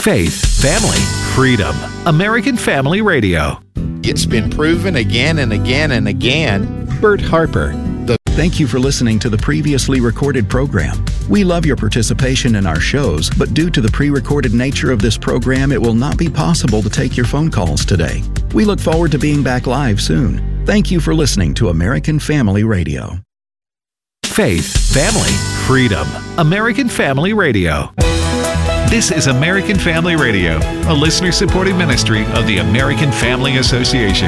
Faith, family, freedom. American Family Radio. It's been proven again and again and again. Bert Harper. Thank you for listening to the previously recorded program. We love your participation in our shows, but due to the pre-recorded nature of this program, it will not be possible to take your phone calls today. We look forward to being back live soon. Thank you for listening to American Family Radio. Faith, family, freedom. American Family Radio. This is American Family Radio, a listener-supported ministry of the American Family Association.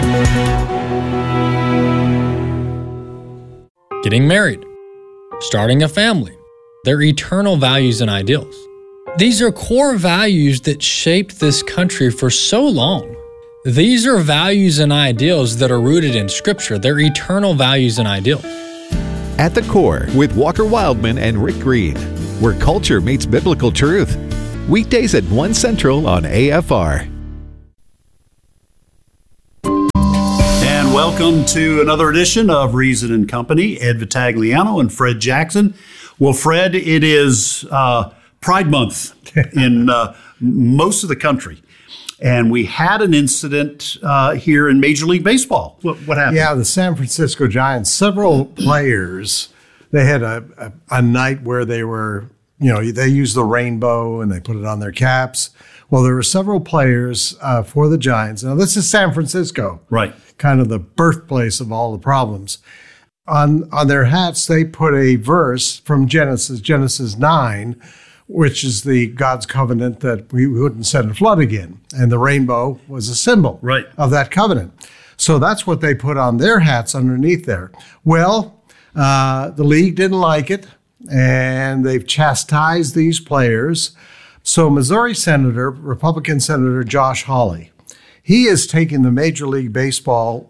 Getting married, starting a family, their eternal values and ideals. These are core values that shaped this country for so long. These are values and ideals that are rooted in Scripture. They're eternal values and ideals. At the Core with Walker Wildman and Rick Green, where culture meets biblical truth. Weekdays at 1 Central on AFR. And welcome to another edition of Reason and Company. Ed Vitagliano and Fred Jackson. Well, Fred, it is Pride Month in most of the country. And we had an incident here in Major League Baseball. What happened? Yeah, the San Francisco Giants, several players, they had a night where they were, they used the rainbow and they put it on their caps. Well, there were several players for the Giants. Now, this is San Francisco. Right. Kind of the birthplace of all the problems. On their hats, they put a verse from Genesis 9, which is the God's covenant that we wouldn't send a flood again. And the rainbow was a symbol of that covenant. So that's what they put on their hats underneath there. Well, the league didn't like it, and they've chastised these players. So Missouri Republican Senator Josh Hawley, he is taking the Major League Baseball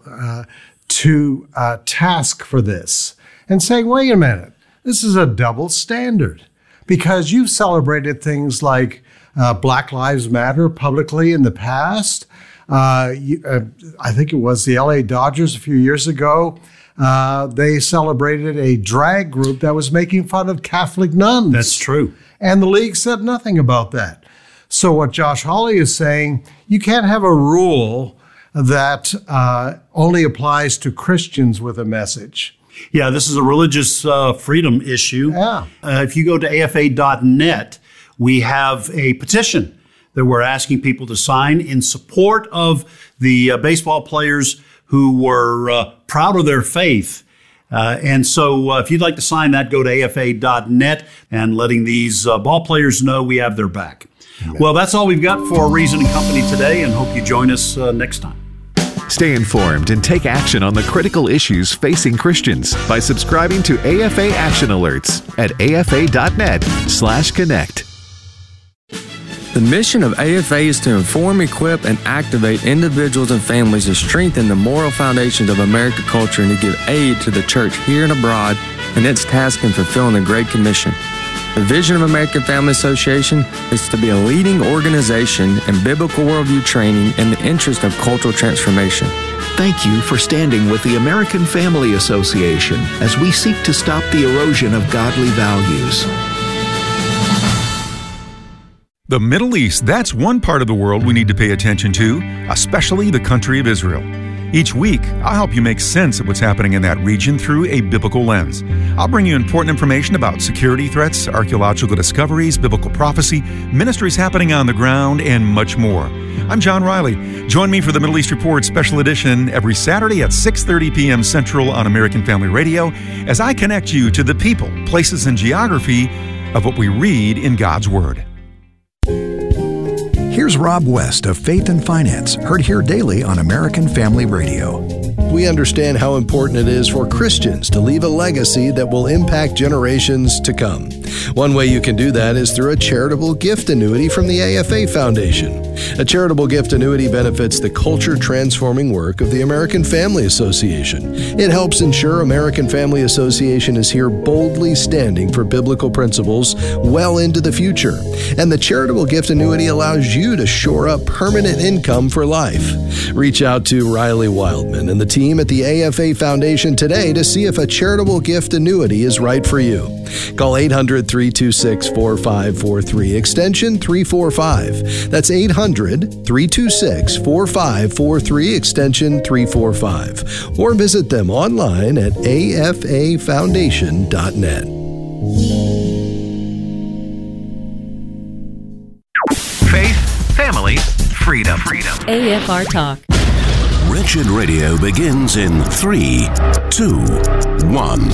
to task for this and saying, wait a minute, this is a double standard. Because you've celebrated things like Black Lives Matter publicly in the past. I think it was the LA Dodgers a few years ago. They celebrated a drag group that was making fun of Catholic nuns. That's true. And the league said nothing about that. So what Josh Hawley is saying, you can't have a rule that only applies to Christians with a message. Yeah, this is a religious freedom issue. Yeah. If you go to AFA.net, we have a petition that we're asking people to sign in support of the baseball players who were proud of their faith. And so if you'd like to sign that, go to AFA.net and letting these ball players know we have their back. Amen. Well, that's all we've got for Reason and Company today, and hope you join us next time. Stay informed and take action on the critical issues facing Christians by subscribing to AFA Action Alerts at afa.net/connect. The mission of AFA is to inform, equip, and activate individuals and families to strengthen the moral foundations of American culture and to give aid to the church here and abroad in its task in fulfilling the Great Commission. The vision of American Family Association is to be a leading organization in biblical worldview training in the interest of cultural transformation. Thank you for standing with the American Family Association as we seek to stop the erosion of godly values. The Middle East, that's one part of the world we need to pay attention to, especially the country of Israel. Each week, I'll help you make sense of what's happening in that region through a biblical lens. I'll bring you important information about security threats, archaeological discoveries, biblical prophecy, ministries happening on the ground, and much more. I'm John Riley. Join me for the Middle East Report Special Edition every Saturday at 6:30 p.m. Central on American Family Radio as I connect you to the people, places, and geography of what we read in God's Word. Here's Rob West of Faith and Finance, heard here daily on American Family Radio. We understand how important it is for Christians to leave a legacy that will impact generations to come. One way you can do that is through a charitable gift annuity from the AFA Foundation. A charitable gift annuity benefits the culture-transforming work of the American Family Association. It helps ensure American Family Association is here boldly standing for biblical principles well into the future. And the charitable gift annuity allows you to shore up permanent income for life. Reach out to Riley Wildman and the team at the AFA Foundation today to see if a charitable gift annuity is right for you. Call 800-326-4543, extension 345. That's 800-326-4543, extension 345. Or visit them online at afafoundation.net. Faith, family, freedom. AFR Talk. Wretched Radio begins in 3, 2, 1.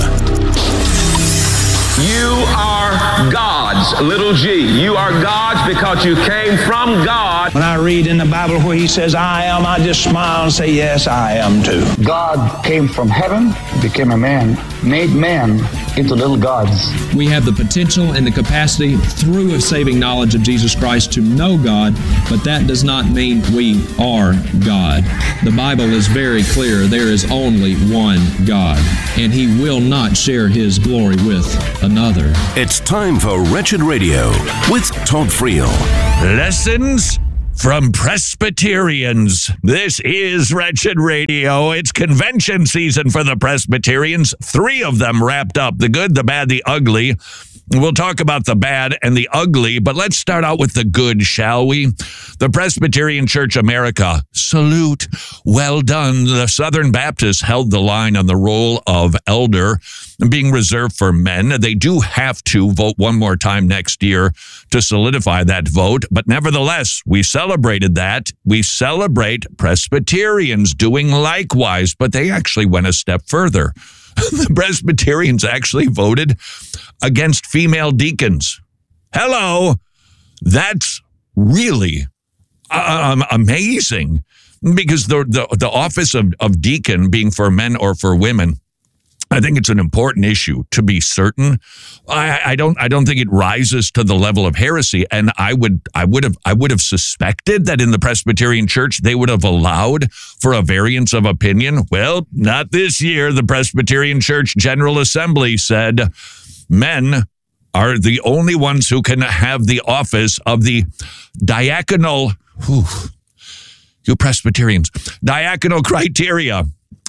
You are God's, little g. You are God's because you came from God. When I read in the Bible where he says, I am, I just smile and say, yes, I am too. God came from heaven, became a man, made man into little gods. We have the potential and the capacity through a saving knowledge of Jesus Christ to know God, but that does not mean we are God. The Bible is very clear. There is only one God, and he will not share his glory with another. It's time for Wretched Radio with Todd Friel. Lessons from Presbyterians. This is Wretched Radio. It's convention season for the Presbyterians. 3 of them wrapped up: the good, the bad, the ugly. We'll talk about the bad and the ugly, but let's start out with the good, shall we? The Presbyterian Church America, salute, well done. The Southern Baptists held the line on the role of elder being reserved for men. They do have to vote one more time next year to solidify that vote, but nevertheless, we celebrated that. We celebrate Presbyterians doing likewise, but they actually went a step further. The Presbyterians actually voted against female deacons. Hello. That's really amazing, because the office of deacon being for men or for women, I think it's an important issue to be certain. I don't think it rises to the level of heresy, and I would have suspected that in the Presbyterian Church they would have allowed for a variance of opinion. Well, not this year. The Presbyterian Church General Assembly said men are the only ones who can have the office of the diaconal. You Presbyterians, diaconal criteria.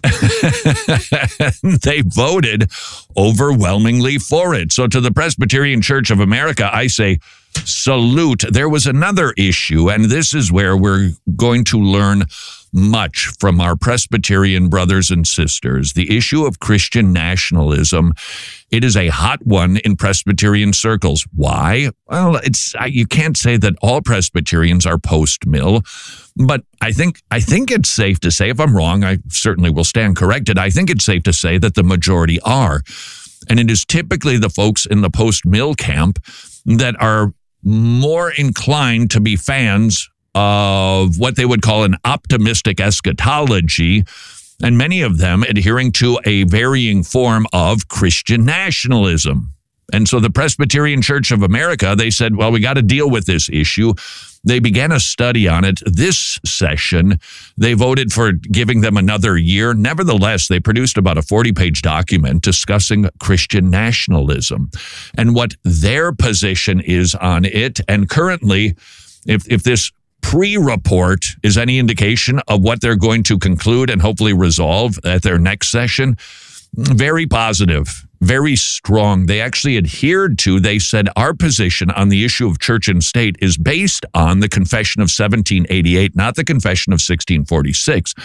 They voted overwhelmingly for it. So to the Presbyterian Church of America, I say salute. There was another issue, and this is where we're going to learn much from our Presbyterian brothers and sisters. The issue of Christian nationalism. It is a hot one in Presbyterian circles. Why? Well, you can't say that all Presbyterians are post-mill, but I think it's safe to say, if I'm wrong, I certainly will stand corrected. I think it's safe to say that the majority are. And it is typically the folks in the post-mill camp that are more inclined to be fans of what they would call an optimistic eschatology, and many of them adhering to a varying form of Christian nationalism. And so the Presbyterian Church of America, they said, well, we got to deal with this issue. They began a study on it this session. They voted for giving them another year. Nevertheless, they produced about a 40-page document discussing Christian nationalism and what their position is on it. And currently, if this pre-report is any indication of what they're going to conclude and hopefully resolve at their next session, very positive, very strong. They actually adhered to, they said, our position on the issue of church and state is based on the Confession of 1788, not the Confession of 1646,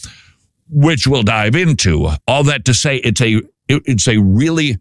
which we'll dive into. All that to say, it's a really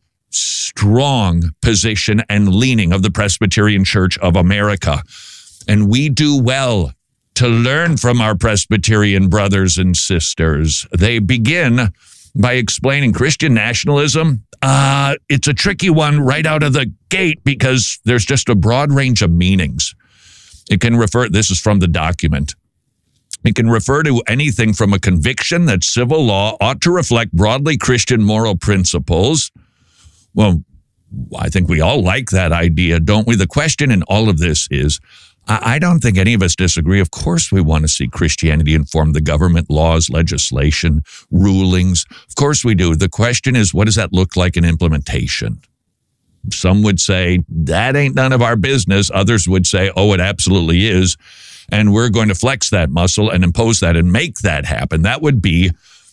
strong position and leaning of the Presbyterian Church of America. And we do well to learn from our Presbyterian brothers and sisters. They begin by explaining Christian nationalism. It's a tricky one right out of the gate because there's just a broad range of meanings. It can refer, this is from the document, it can refer to anything from a conviction that civil law ought to reflect broadly Christian moral principles. Well, I think we all like that idea, don't we? The question in all of this is, I don't think any of us disagree. Of course, we want to see Christianity inform the government, laws, legislation, rulings. Of course we do. The question is, what does that look like in implementation? Some would say, that ain't none of our business. Others would say, oh, it absolutely is. And we're going to flex that muscle and impose that and make that happen. That would be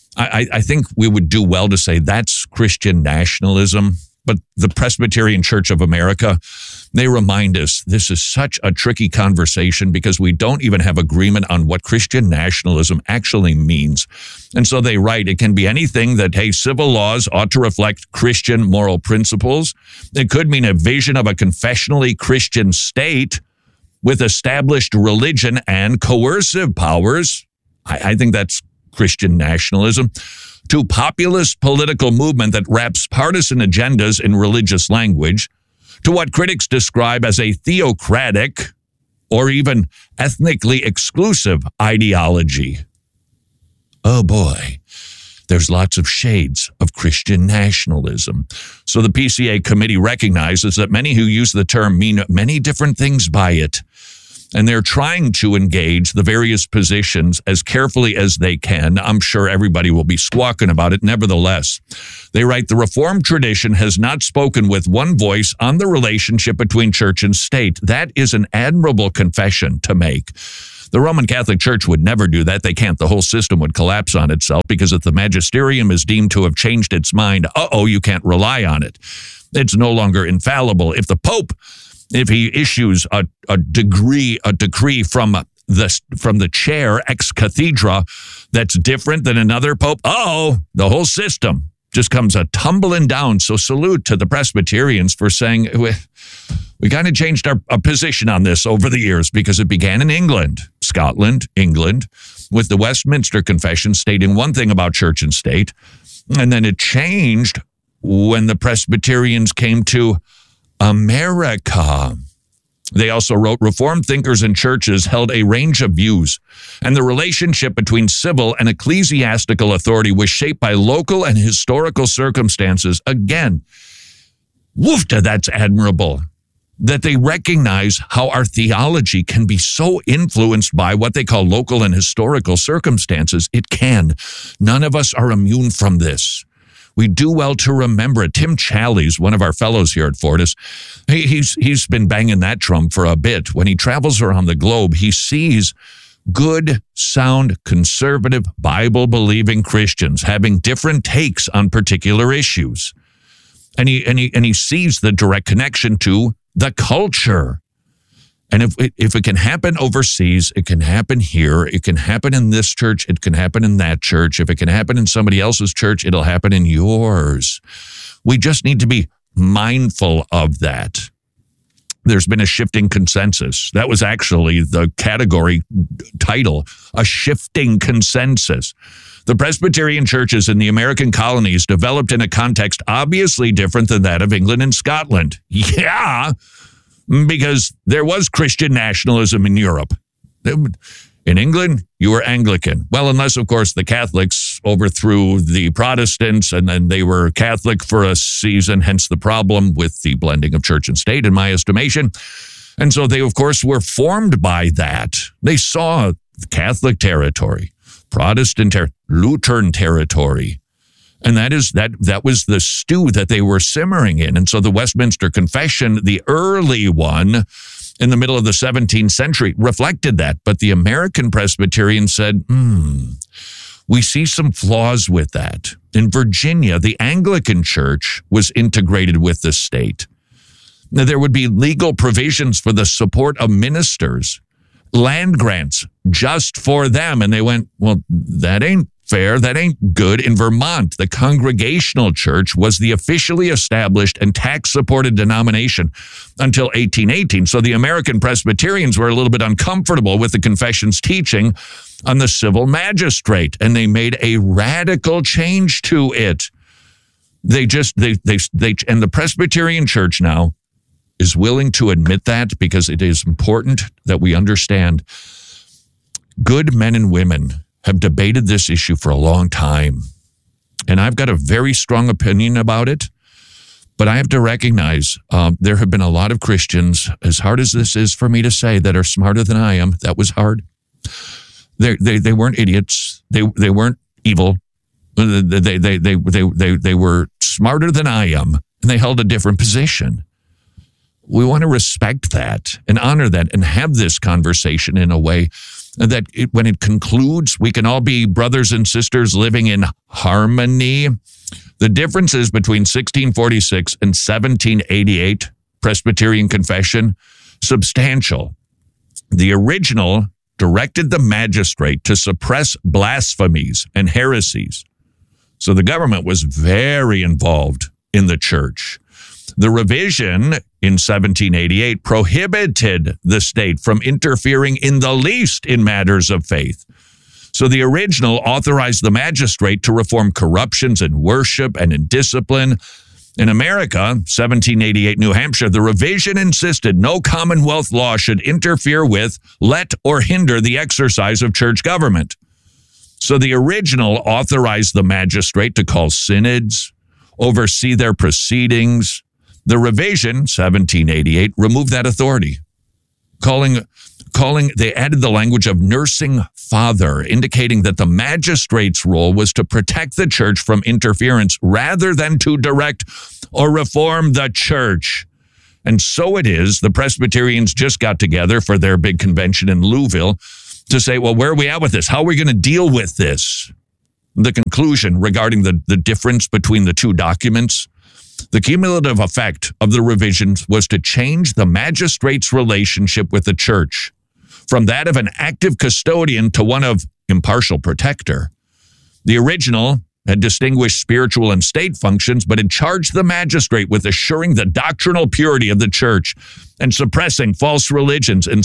I think we would do well to say that's Christian nationalism. But the Presbyterian Church of America, they remind us this is such a tricky conversation because we don't even have agreement on what Christian nationalism actually means. And so they write, it can be anything that, hey, civil laws ought to reflect Christian moral principles. It could mean a vision of a confessionally Christian state with established religion and coercive powers. I think that's Christian nationalism. To populist political movement that wraps partisan agendas in religious language, to what critics describe as a theocratic or even ethnically exclusive ideology. Oh boy, there's lots of shades of Christian nationalism. So the PCA committee recognizes that many who use the term mean many different things by it. And they're trying to engage the various positions as carefully as they can. I'm sure everybody will be squawking about it. Nevertheless, they write, the Reformed tradition has not spoken with one voice on the relationship between church and state. That is an admirable confession to make. The Roman Catholic Church would never do that. They can't. The whole system would collapse on itself because if the magisterium is deemed to have changed its mind, you can't rely on it. It's no longer infallible. If the Pope, if he issues a decree from the chair ex cathedra that's different than another pope, the whole system just comes a tumbling down. So salute to the Presbyterians for saying we kind of changed our position on this over the years because it began in England, Scotland, England, with the Westminster Confession stating one thing about church and state, and then it changed when the Presbyterians came to America. They also wrote, Reformed thinkers and churches held a range of views, and the relationship between civil and ecclesiastical authority was shaped by local and historical circumstances. Again, woofta, that's admirable, that they recognize how our theology can be so influenced by what they call local and historical circumstances. It can. None of us are immune from this. We do well to remember it. Tim Challies, one of our fellows here at Fortis, he's been banging that drum for a bit. When he travels around the globe, he sees good, sound, conservative, Bible-believing Christians having different takes on particular issues. And he sees the direct connection to the culture. And if it can happen overseas, it can happen here. It can happen in this church. It can happen in that church. If it can happen in somebody else's church, it'll happen in yours. We just need to be mindful of that. There's been a shifting consensus. That was actually the category title, a shifting consensus. The Presbyterian churches in the American colonies developed in a context obviously different than that of England and Scotland. Yeah, because there was Christian nationalism in Europe. In England, you were Anglican. Well, unless, of course, the Catholics overthrew the Protestants, and then they were Catholic for a season, hence the problem with the blending of church and state, in my estimation. And so they, of course, were formed by that. They saw Catholic territory, Protestant Lutheran territory. And that was the stew that they were simmering in. And so the Westminster Confession, the early one in the middle of the 17th century, reflected that. But the American Presbyterians said, we see some flaws with that. In Virginia, the Anglican Church was integrated with the state. Now, there would be legal provisions for the support of ministers, land grants just for them. And they went, well, that ain't fair. That ain't good. In Vermont, the Congregational Church was the officially established and tax-supported denomination until 1818. So the American Presbyterians were a little bit uncomfortable with the confession's teaching on the civil magistrate, and they made a radical change to it. And the Presbyterian Church now is willing to admit that because it is important that we understand good men and women have debated this issue for a long time. And I've got a very strong opinion about it, but I have to recognize there have been a lot of Christians, as hard as this is for me to say, that are smarter than I am. That was hard. They weren't idiots. They weren't evil. They were smarter than I am, and they held a different position. We want to respect that and honor that and have this conversation in a way that when it concludes, we can all be brothers and sisters living in harmony. The differences between 1646 and 1788 Presbyterian Confession, substantial. The original directed the magistrate to suppress blasphemies and heresies. So the government was very involved in the church. The revision in 1788 prohibited the state from interfering in the least in matters of faith. So the original authorized the magistrate to reform corruptions in worship and in discipline. In America, 1788 New Hampshire, the revision insisted no Commonwealth law should interfere with, let, or hinder the exercise of church government. So the original authorized the magistrate to call synods, oversee their proceedings. The revision, 1788, removed that authority, they added the language of nursing father, indicating that the magistrate's role was to protect the church from interference rather than to direct or reform the church. And so it is, the Presbyterians just got together for their big convention in Louisville to say, well, where are we at with this? How are we going to deal with this? The conclusion regarding the difference between the two documents, the cumulative effect of the revisions was to change the magistrate's relationship with the church from that of an active custodian to one of impartial protector. The original had distinguished spiritual and state functions, but had charged the magistrate with assuring the doctrinal purity of the church and suppressing false religions. In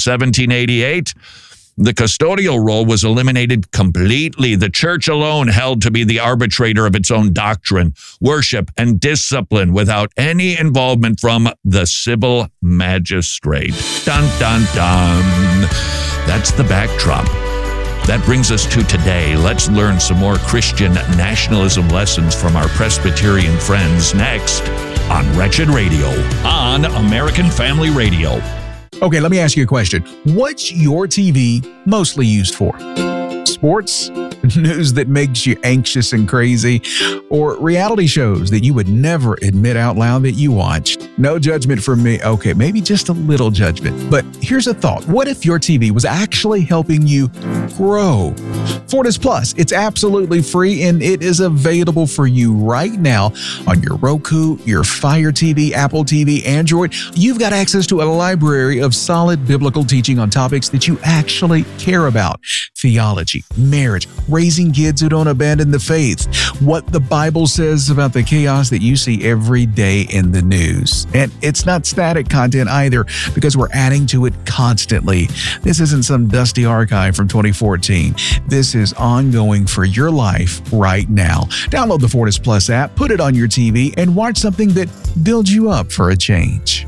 1788, the custodial role was eliminated completely. The church alone held to be the arbitrator of its own doctrine, worship, and discipline without any involvement from the civil magistrate. Dun, dun, dun. That's the backdrop. That brings us to today. Let's learn some more Christian nationalism lessons from our Presbyterian friends next on Wretched Radio on American Family Radio. Okay, let me ask you a question. What's your TV mostly used for? Sports? News that makes you anxious and crazy? Or reality shows that you would never admit out loud that you watched? No judgment from me. Okay, maybe just a little judgment. But here's a thought. What if your TV was actually helping you grow? Fortis Plus, it's absolutely free and it is available for you right now on your Roku, your Fire TV, Apple TV, Android. You've got access to a library of solid biblical teaching on topics that you actually care about. Theology, marriage, raising kids who don't abandon the faith, what the Bible says about the chaos that you see every day in the news. And it's not static content either, because we're adding to it constantly. This isn't some dusty archive from 2014. This is ongoing for your life right now. Download the Fortis Plus app, put it on your TV, and watch something that builds you up for a change.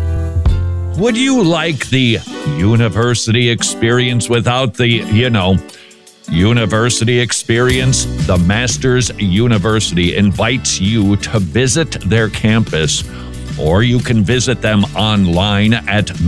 Would you like the university experience without the, university experience? The Masters University invites you to visit their campus, or you can visit them online at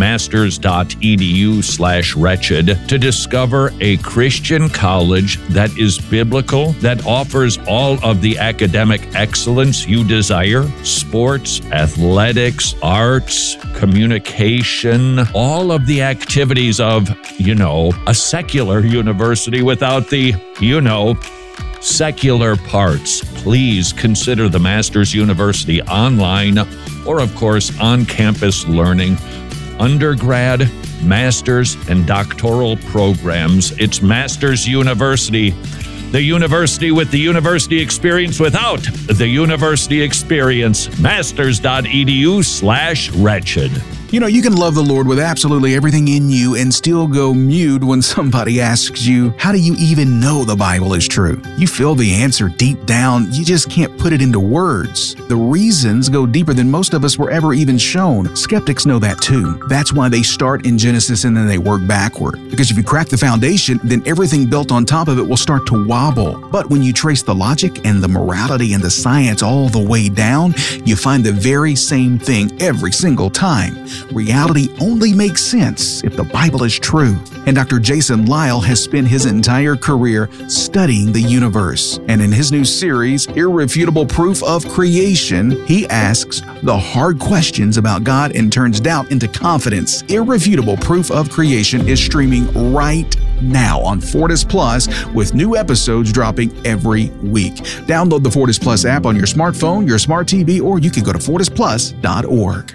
masters.edu/wretched to discover a Christian college that is biblical, that offers all of the academic excellence you desire: sports, athletics, arts, communication, all of the activities of, a secular university without the, secular parts. Please consider the Masters University online or, of course, on-campus learning, undergrad, master's, and doctoral programs. It's Masters University, the university with the university experience without the university experience. Masters.edu/wretched. You can love the Lord with absolutely everything in you and still go mute when somebody asks you, how do you even know the Bible is true? You feel the answer deep down, you just can't put it into words. The reasons go deeper than most of us were ever even shown. Skeptics know that too. That's why they start in Genesis and then they work backward. Because if you crack the foundation, then everything built on top of it will start to wobble. But when you trace the logic and the morality and the science all the way down, you find the very same thing every single time. Reality only makes sense if the Bible is true. And Dr. Jason Lisle has spent his entire career studying the universe. And in his new series, Irrefutable Proof of Creation, he asks the hard questions about God and turns doubt into confidence. Irrefutable Proof of Creation is streaming right now on Fortis Plus, with new episodes dropping every week. Download the Fortis Plus app on your smartphone, your smart TV, or you can go to fortisplus.org.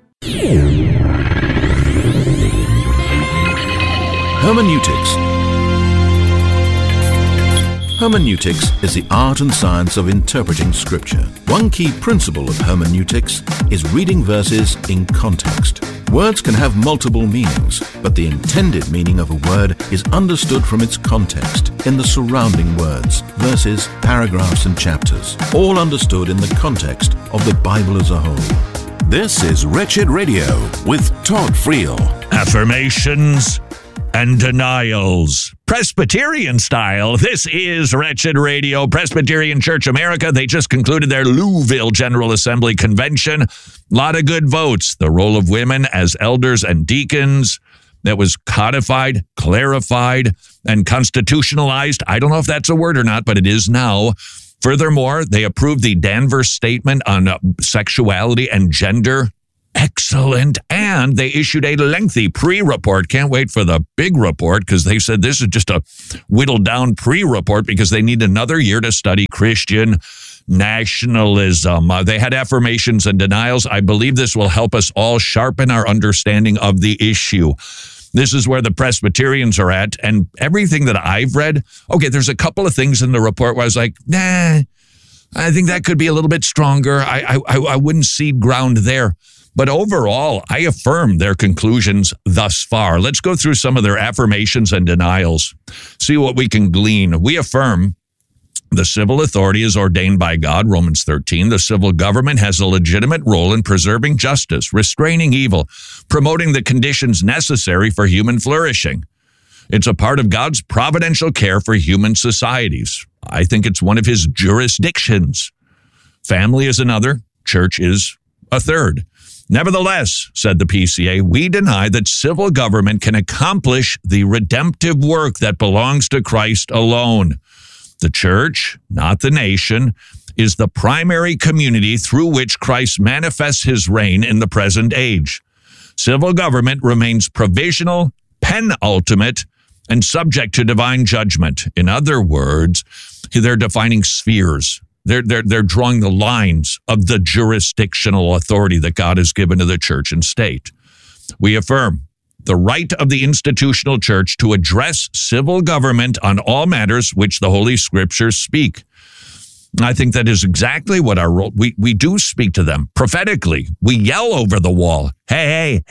Hermeneutics. Hermeneutics is the art and science of interpreting Scripture. One key principle of hermeneutics is reading verses in context. Words can have multiple meanings, but the intended meaning of a word is understood from its context in the surrounding words, verses, paragraphs, and chapters, all understood in the context of the Bible as a whole. This is Wretched Radio with Todd Friel. Affirmations and denials. Presbyterian style. This is Wretched Radio. Presbyterian Church America. They just concluded their Louisville General Assembly Convention. A lot of good votes. The role of women as elders and deacons that was codified, clarified, and constitutionalized. I don't know if that's a word or not, but it is now. Furthermore, they approved the Danvers Statement on Sexuality and Gender. Excellent. And they issued a lengthy pre-report. Can't wait for the big report, because they said this is just a whittled down pre-report because they need another year to study Christian nationalism. They had affirmations and denials. I believe this will help us all sharpen our understanding of the issue. This is where the Presbyterians are at. And everything that I've read, okay, there's a couple of things in the report where I was like, nah, I think that could be a little bit stronger. I wouldn't cede ground there. But overall, I affirm their conclusions thus far. Let's go through some of their affirmations and denials, see what we can glean. We affirm the civil authority is ordained by God, Romans 13. The civil government has a legitimate role in preserving justice, restraining evil, promoting the conditions necessary for human flourishing. It's a part of God's providential care for human societies. I think it's one of his jurisdictions. Family is another. Church is a third. Nevertheless, said the PCA, we deny that civil government can accomplish the redemptive work that belongs to Christ alone. The church, not the nation, is the primary community through which Christ manifests his reign in the present age. Civil government remains provisional, penultimate, and subject to divine judgment. In other words, they're defining spheres. They're drawing the lines of the jurisdictional authority that God has given to the church and state. We affirm the right of the institutional church to address civil government on all matters which the Holy Scriptures speak. I think that is exactly what our role. We do speak to them prophetically. We yell over the wall. Hey,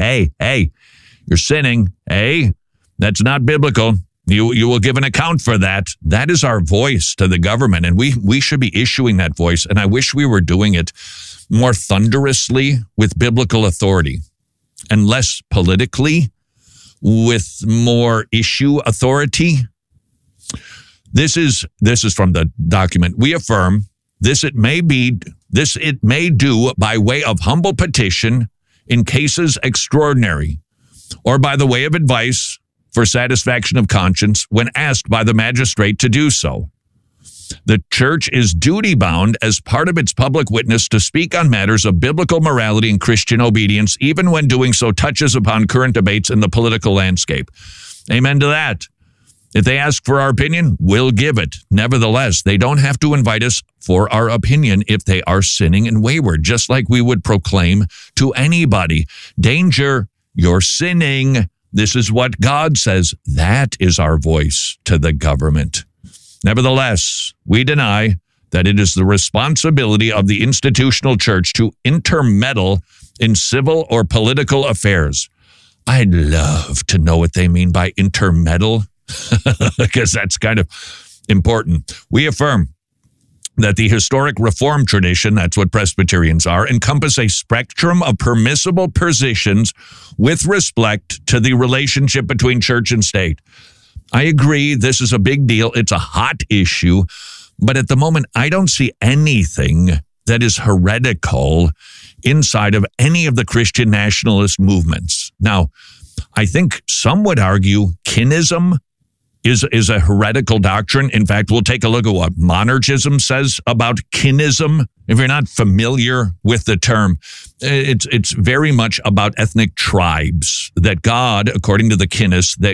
you're sinning. Hey, that's not biblical. You will give an account for that. That is our voice to the government, and we should be issuing that voice. And I wish we were doing it more thunderously with biblical authority and less politically with more issue authority. This is from the document. We affirm it may do by way of humble petition in cases extraordinary, or by the way of advice for satisfaction of conscience when asked by the magistrate to do so. The church is duty-bound as part of its public witness to speak on matters of biblical morality and Christian obedience, even when doing so touches upon current debates in the political landscape. Amen to that. If they ask for our opinion, we'll give it. Nevertheless, they don't have to invite us for our opinion if they are sinning and wayward, just like we would proclaim to anybody. Danger, you're sinning. This is what God says. That is our voice to the government. Nevertheless, we deny that it is the responsibility of the institutional church to intermeddle in civil or political affairs. I'd love to know what they mean by intermeddle, because that's kind of important. We affirm that the historic Reformed tradition, that's what Presbyterians are, encompass a spectrum of permissible positions with respect to the relationship between church and state. I agree, this is a big deal. It's a hot issue. But at the moment, I don't see anything that is heretical inside of any of the Christian nationalist movements. Now, I think some would argue kinism is a heretical doctrine. In fact, we'll take a look at what monergism says about kinism. If you're not familiar with the term, it's very much about ethnic tribes that God, according to the kinists,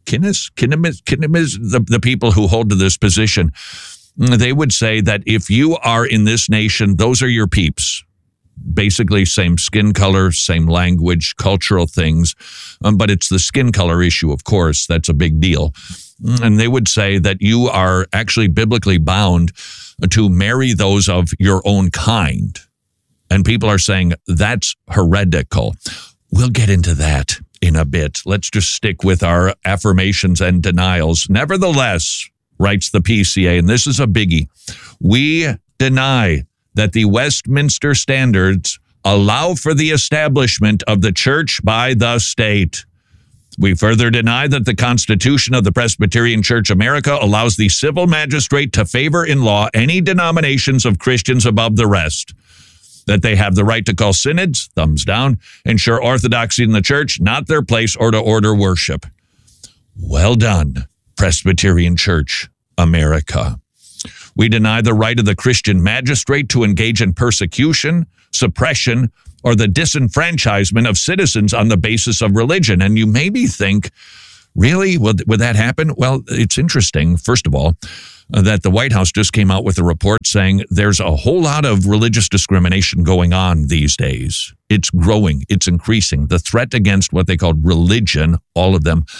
the people who hold to this position, they would say that if you are in this nation, those are your peeps. Basically, same skin color, same language, cultural things. But it's the skin color issue, of course. That's a big deal. And they would say that you are actually biblically bound to marry those of your own kind. And people are saying that's heretical. We'll get into that in a bit. Let's just stick with our affirmations and denials. Nevertheless, writes the PCA, and this is a biggie, we deny that the Westminster Standards allow for the establishment of the church by the state. We further deny that the Constitution of the Presbyterian Church America allows the civil magistrate to favor in law any denominations of Christians above the rest, that they have the right to call synods, thumbs down, ensure orthodoxy in the church, not their place, or to order worship. Well done, Presbyterian Church America. We deny the right of the Christian magistrate to engage in persecution, suppression, or the disenfranchisement of citizens on the basis of religion. And you maybe think, really, would that happen? Well, it's interesting, first of all, that the White House just came out with a report saying there's a whole lot of religious discrimination going on these days. It's growing. It's increasing. The threat against what they call religion, all of them,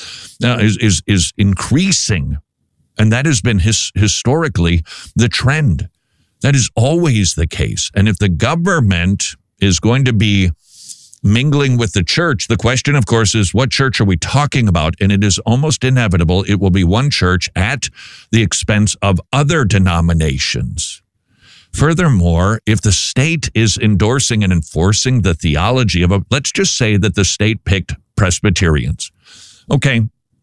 is increasing. And that has been historically the trend. That is always the case. And if the government is going to be mingling with the church, the question, of course, is what church are we talking about? And it is almost inevitable it will be one church at the expense of other denominations. Furthermore, if the state is endorsing and enforcing the theology of let's just say that the state picked Presbyterians. Okay.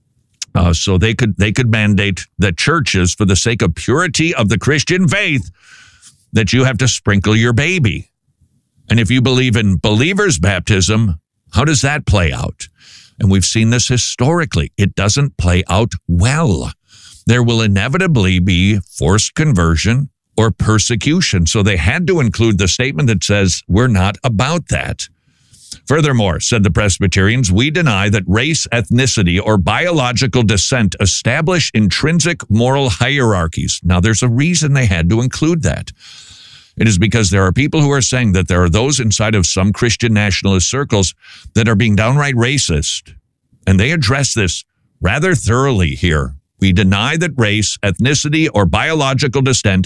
So they could mandate that churches, for the sake of purity of the Christian faith, that you have to sprinkle your baby. And if you believe in believer's baptism, how does that play out? And we've seen this historically. It doesn't play out well. There will inevitably be forced conversion or persecution. So they had to include the statement that says, we're not about that. Furthermore, said the Presbyterians, we deny that race, ethnicity, or biological descent establish intrinsic moral hierarchies. Now, there's a reason they had to include that. It is because there are people who are saying that there are those inside of some Christian nationalist circles that are being downright racist. And they address this rather thoroughly here. We deny that race, ethnicity, or biological descent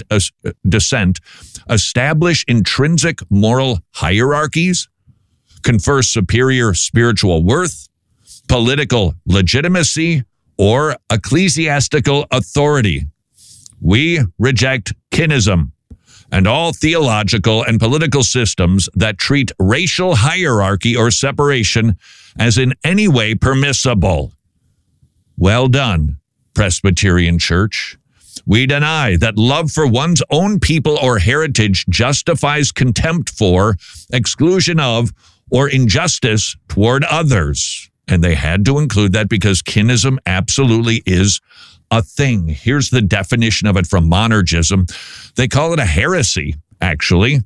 establish intrinsic moral hierarchies, confer superior spiritual worth, political legitimacy, or ecclesiastical authority. We reject kinism and all theological and political systems that treat racial hierarchy or separation as in any way permissible. Well done, Presbyterian Church. We deny that love for one's own people or heritage justifies contempt for, exclusion of, or injustice toward others. And they had to include that because kinism absolutely is a thing. Here's the definition of it from Monergism. They call it a heresy, actually.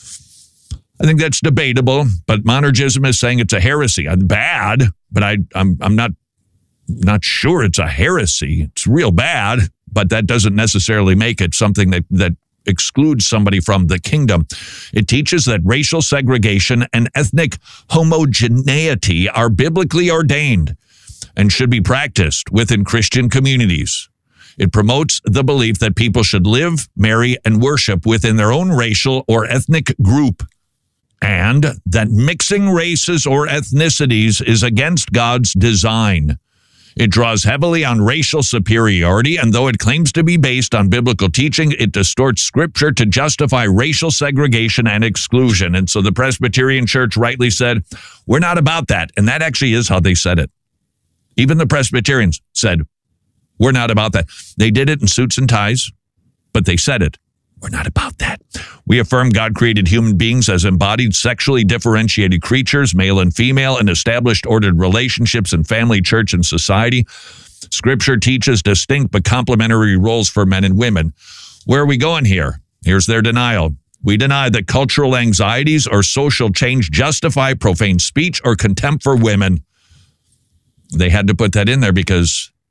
I think that's debatable, but Monergism is saying it's a heresy. Bad, but I'm not sure it's a heresy. It's real bad, but that doesn't necessarily make it something that excludes somebody from the kingdom. It teaches that racial segregation and ethnic homogeneity are biblically ordained and should be practiced within Christian communities. It promotes the belief that people should live, marry, and worship within their own racial or ethnic group, and that mixing races or ethnicities is against God's design. It draws heavily on racial superiority, and though it claims to be based on biblical teaching, it distorts Scripture to justify racial segregation and exclusion. And so the Presbyterian Church rightly said, we're not about that. And that actually is how they said it. Even the Presbyterians said, we're not about that. They did it in suits and ties, but they said it. We're not about that. We affirm God created human beings as embodied, sexually differentiated creatures, male and female, and established ordered relationships in family, church, and society. Scripture teaches distinct but complementary roles for men and women. Where are we going here? Here's their denial. We deny that cultural anxieties or social change justify profane speech or contempt for women. They had to put that in there because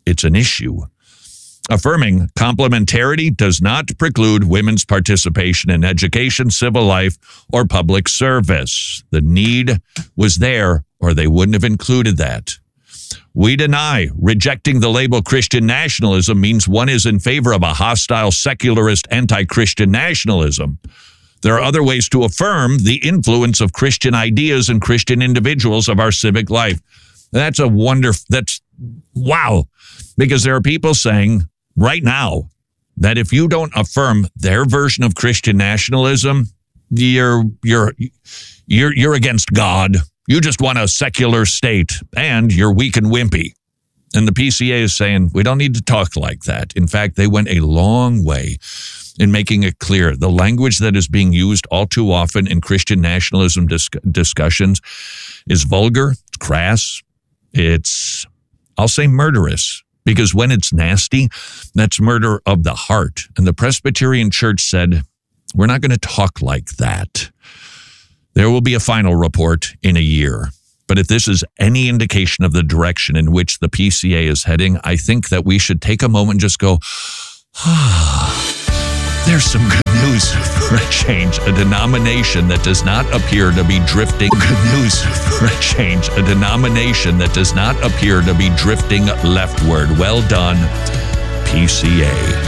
it's an issue. Affirming complementarity does not preclude women's participation in education, civil life, or public service. The need was there, or they wouldn't have included that. We deny rejecting the label Christian nationalism means one is in favor of a hostile, secularist, anti-Christian nationalism. There are other ways to affirm the influence of Christian ideas and Christian individuals of our civic life. That's wow. Because there are people saying right now that if you don't affirm their version of Christian nationalism, you're against God. You just want a secular state, and you're weak and wimpy. And the PCA is saying, we don't need to talk like that. In fact, they went a long way in making it clear. The language that is being used all too often in Christian nationalism discussions is vulgar, it's crass, it's, I'll say, murderous. Because when it's nasty, that's murder of the heart. And the Presbyterian Church said, we're not going to talk like that. There will be a final report in a year. But if this is any indication of the direction in which the PCA is heading, I think that we should take a moment and just go, there's some good news for a change. A denomination that does not appear to be drifting. Good news for a change. A denomination that does not appear to be drifting leftward. Well done, PCA.